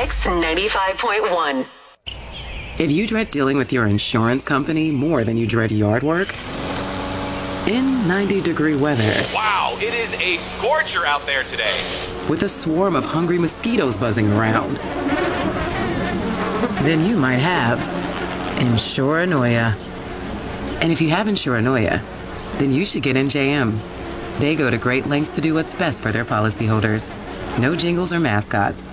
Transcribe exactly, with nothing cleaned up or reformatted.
Mix ninety-five point one. If you dread dealing with your insurance company more than you dread yard work, in ninety degree weather. Wow, it is a scorcher out there today. With a swarm of hungry mosquitoes buzzing around, then you might have Insuranoia. And if you have Insuranoia, then you should get N J M. They go to great lengths to do what's best for their policyholders. No jingles or mascots.